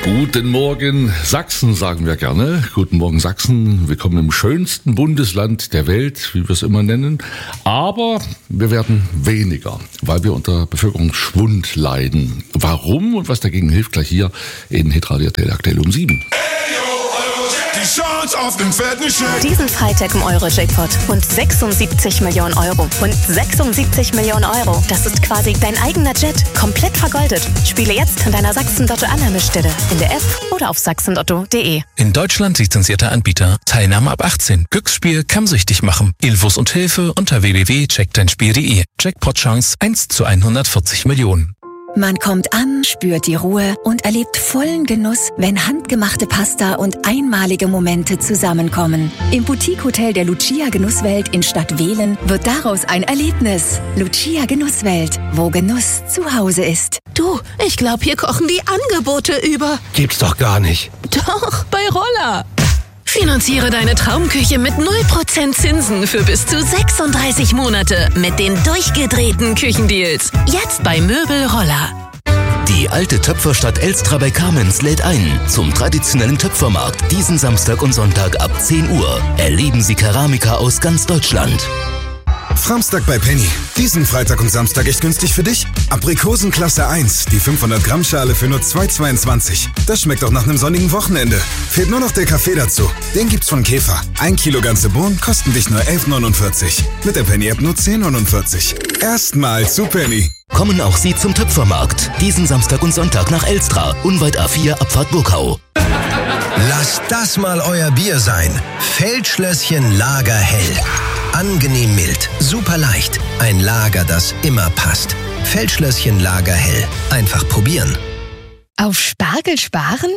Guten Morgen Sachsen, sagen wir gerne. Guten Morgen Sachsen. Willkommen im schönsten Bundesland der Welt, wie wir es immer nennen. Aber wir werden weniger, weil wir unter Bevölkerungsschwund leiden. Warum und was dagegen hilft, gleich hier in Hitradio RTL aktuell um 7. Die Chance auf den fetten Scheck. Diesen Freitag im Euro-Jackpot. Und 76 Millionen Euro. Und 76 Millionen Euro. Das ist quasi dein eigener Jet. Komplett vergoldet. Spiele jetzt an deiner Sachsen-Lotto-Annahmestelle. In der App oder auf sachsenlotto.de. In Deutschland lizenzierter Anbieter. Teilnahme ab 18. Glücksspiel kann süchtig machen. Infos und Hilfe unter www.checkdeinspiel.de. Jackpot-Chance 1 zu 140 Millionen. Man kommt an, spürt die Ruhe und erlebt vollen Genuss, wenn handgemachte Pasta und einmalige Momente zusammenkommen. Im Boutique-Hotel der Lucia Genusswelt in Stadtwehlen wird daraus ein Erlebnis. Lucia Genusswelt, wo Genuss zu Hause ist. Du, ich glaube, hier kochen die Angebote über. Gibt's doch gar nicht. Doch, bei Roller. Finanziere deine Traumküche mit 0% Zinsen für bis zu 36 Monate mit den durchgedrehten Küchendeals. Jetzt bei Möbel Roller. Die alte Töpferstadt Elstra bei Kamenz lädt ein zum traditionellen Töpfermarkt diesen Samstag und Sonntag ab 10 Uhr. Erleben Sie Keramiker aus ganz Deutschland. Framstag bei Penny. Diesen Freitag und Samstag echt günstig für dich. Aprikosen Klasse 1, die 500 Gramm Schale für nur 2,22. Das schmeckt auch nach einem sonnigen Wochenende. Fehlt nur noch der Kaffee dazu. Den gibt's von Käfer. 1 Kilo ganze Bohnen kosten dich nur 11,49. Mit der Penny-App nur 10,49. Erstmal zu Penny. Kommen auch Sie zum Töpfermarkt. Diesen Samstag und Sonntag nach Elstra, unweit A4 Abfahrt Burkau. Lasst das mal euer Bier sein. Feldschlösschen Lager hell. Angenehm mild, super leicht. Ein Lager, das immer passt. Feldschlösschen Lager hell. Einfach probieren. Auf Spargel sparen?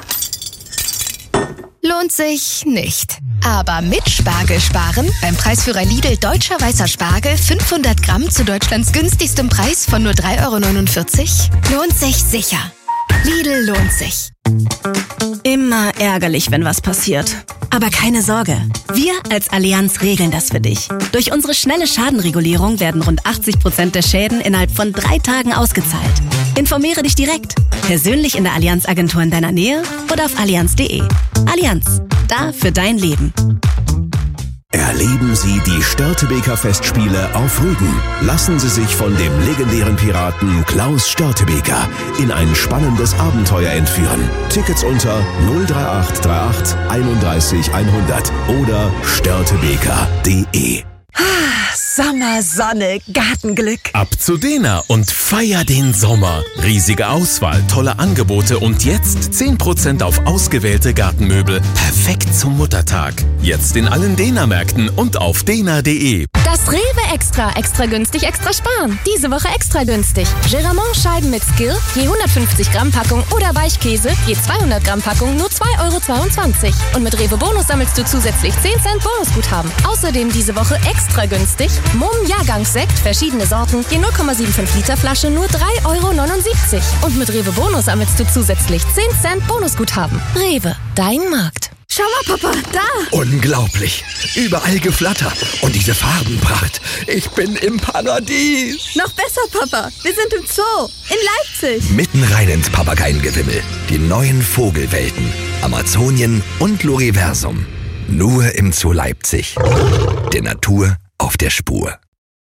Lohnt sich nicht. Aber mit Spargel sparen, beim Preisführer Lidl Deutscher Weißer Spargel 500 Gramm zu Deutschlands günstigstem Preis von nur 3,49 €, lohnt sich sicher. Lidl lohnt sich. Immer ärgerlich, wenn was passiert. Aber keine Sorge, wir als Allianz regeln das für dich. Durch unsere schnelle Schadenregulierung werden rund 80% der Schäden innerhalb von 3 Tagen ausgezahlt. Informiere dich direkt, persönlich in der Allianz-Agentur in deiner Nähe oder auf allianz.de. Allianz, da für dein Leben. Erleben Sie die Störtebeker Festspiele auf Rügen. Lassen Sie sich von dem legendären Piraten Klaus Störtebeker in ein spannendes Abenteuer entführen. Tickets unter 03838 31 100 oder störtebeker.de. Sommer, Sonne, Gartenglück. Ab zu Dena und feier den Sommer. Riesige Auswahl, tolle Angebote und jetzt 10% auf ausgewählte Gartenmöbel. Perfekt zum Muttertag. Jetzt in allen Dena-Märkten und auf dena.de. Das Rewe extra günstig, extra sparen. Diese Woche extra günstig. Geramont-Scheiben mit Skill, je 150 Gramm Packung oder Weichkäse, je 200 Gramm Packung, nur 2,22 €. Und mit Rewe Bonus sammelst du zusätzlich 10 Cent Bonusguthaben. Außerdem diese Woche extra günstig. Mumm-Jahrgangssekt, verschiedene Sorten, je 0,75 Liter Flasche, nur 3,79 €. Und mit Rewe Bonus sammelst du zusätzlich 10 Cent Bonusguthaben. Rewe, dein Markt. Schau mal, Papa, da! Unglaublich. Überall Geflatter. Und diese Farbenpracht. Ich bin im Paradies. Noch besser, Papa. Wir sind im Zoo. In Leipzig. Mitten rein ins Papageiengewimmel. Die neuen Vogelwelten. Amazonien und Loriversum. Nur im Zoo Leipzig. Der Natur auf der Spur.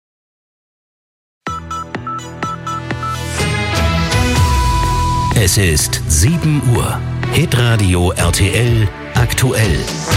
Es ist 7 Uhr. Hitradio RTL aktuell.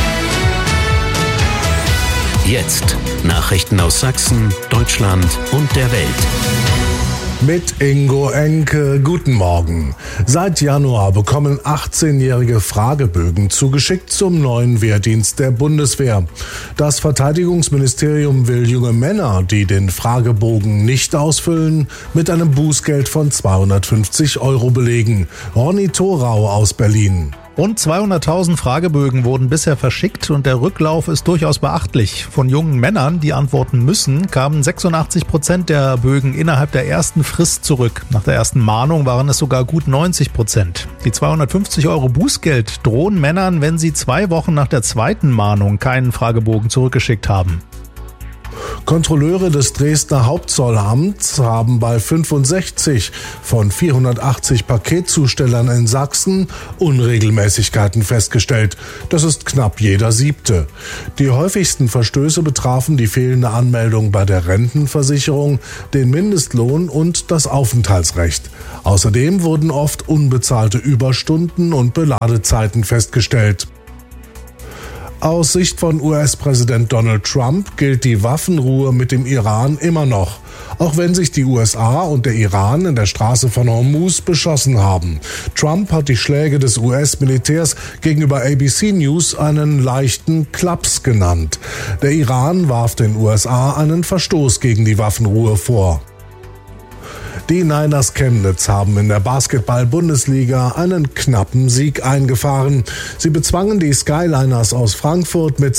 Jetzt Nachrichten aus Sachsen, Deutschland und der Welt. Mit Ingo Enke, guten Morgen. Seit Januar bekommen 18-Jährige Fragebögen zugeschickt zum neuen Wehrdienst der Bundeswehr. Das Verteidigungsministerium will junge Männer, die den Fragebogen nicht ausfüllen, mit einem Bußgeld von 250 € belegen. Ronny Thorau aus Berlin. Rund 200.000 Fragebögen wurden bisher verschickt und der Rücklauf ist durchaus beachtlich. Von jungen Männern, die antworten müssen, kamen 86% der Bögen innerhalb der ersten Frist zurück. Nach der ersten Mahnung waren es sogar gut 90%. Die 250 € Bußgeld drohen Männern, wenn sie 2 Wochen nach der zweiten Mahnung keinen Fragebogen zurückgeschickt haben. Kontrolleure des Dresdner Hauptzollamts haben bei 65 von 480 Paketzustellern in Sachsen Unregelmäßigkeiten festgestellt. Das ist knapp jeder 7. Die häufigsten Verstöße betrafen die fehlende Anmeldung bei der Rentenversicherung, den Mindestlohn und das Aufenthaltsrecht. Außerdem wurden oft unbezahlte Überstunden und Beladezeiten festgestellt. Aus Sicht von US-Präsident Donald Trump gilt die Waffenruhe mit dem Iran immer noch, auch wenn sich die USA und der Iran in der Straße von Hormuz beschossen haben. Trump hat die Schläge des US-Militärs gegenüber ABC News einen leichten Klaps genannt. Der Iran warf den USA einen Verstoß gegen die Waffenruhe vor. Die Niners Chemnitz haben in der Basketball-Bundesliga einen knappen Sieg eingefahren. Sie bezwangen die Skyliners aus Frankfurt mit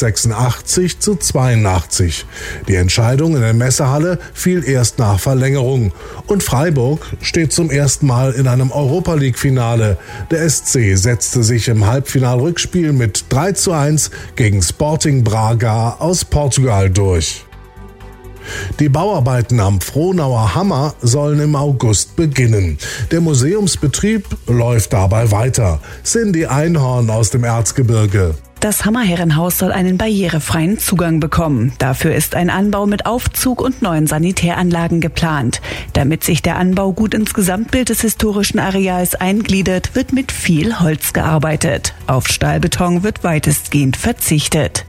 86-82. Die Entscheidung in der Messehalle fiel erst nach Verlängerung. Und Freiburg steht zum ersten Mal in einem Europa-League-Finale. Der SC setzte sich im Halbfinalrückspiel mit 3:1 gegen Sporting Braga aus Portugal durch. Die Bauarbeiten am Frohnauer Hammer sollen im August beginnen. Der Museumsbetrieb läuft dabei weiter. Cindy Einhorn aus dem Erzgebirge. Das Hammerherrenhaus soll einen barrierefreien Zugang bekommen. Dafür ist ein Anbau mit Aufzug und neuen Sanitäranlagen geplant. Damit sich der Anbau gut ins Gesamtbild des historischen Areals eingliedert, wird mit viel Holz gearbeitet. Auf Stahlbeton wird weitestgehend verzichtet.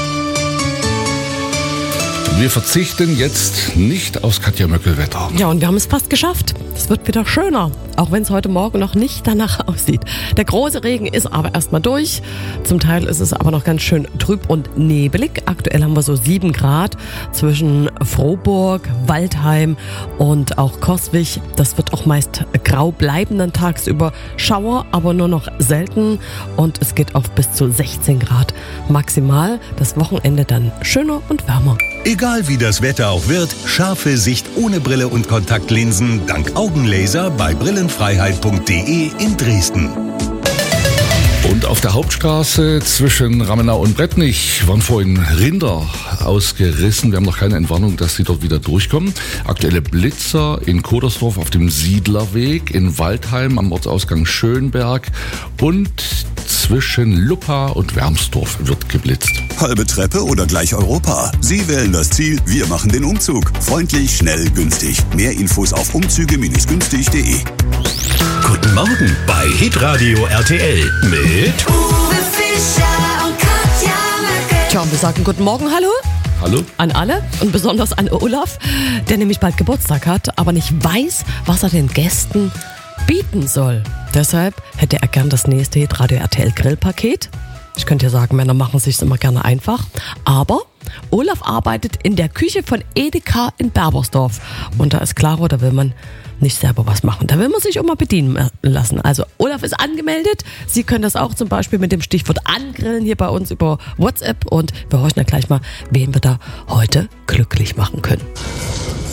Wir verzichten jetzt nicht aufs Katja-Möckel-Wetter. Ja, und wir haben es fast geschafft. Es wird wieder schöner, auch wenn es heute Morgen noch nicht danach aussieht. Der große Regen ist aber erstmal durch. Zum Teil ist es aber noch ganz schön trüb und nebelig. Aktuell haben wir so 7 Grad zwischen Frohburg, Waldheim und auch Coswig. Das wird auch meist grau bleiben dann tagsüber. Schauer, aber nur noch selten. Und es geht auf bis zu 16 Grad maximal. Das Wochenende dann schöner und wärmer. Egal wie das Wetter auch wird, scharfe Sicht ohne Brille und Kontaktlinsen dank Augenlaser bei brillenfreiheit.de in Dresden. Und auf der Hauptstraße zwischen Ramenau und Brettnich waren vorhin Rinder ausgerissen. Wir haben noch keine Entwarnung, dass sie dort wieder durchkommen. Aktuelle Blitzer in Kodersdorf auf dem Siedlerweg, in Waldheim am Ortsausgang Schönberg und zwischen Luppa und Wermsdorf wird geblitzt. Halbe Treppe oder gleich Europa? Sie wählen das Ziel, wir machen den Umzug. Freundlich, schnell, günstig. Mehr Infos auf umzüge-günstig.de. Guten Morgen bei Hitradio RTL mit Uwe Fischer und Katja Möckel. Tja, wir sagen guten Morgen, hallo. Hallo. An alle und besonders an Olaf, der nämlich bald Geburtstag hat, aber nicht weiß, was er den Gästen bieten soll. Deshalb hätte er gern das nächste Hitradio RTL Grillpaket. Ich könnte ja sagen, Männer machen es sich immer gerne einfach. Aber Olaf arbeitet in der Küche von Edeka in Berbersdorf. Und da ist klar, da will man nicht selber was machen. Da will man sich auch mal bedienen lassen. Also Olaf ist angemeldet. Sie können das auch zum Beispiel mit dem Stichwort angrillen hier bei uns über WhatsApp. Und wir horchen dann gleich mal, wen wir da heute glücklich machen können.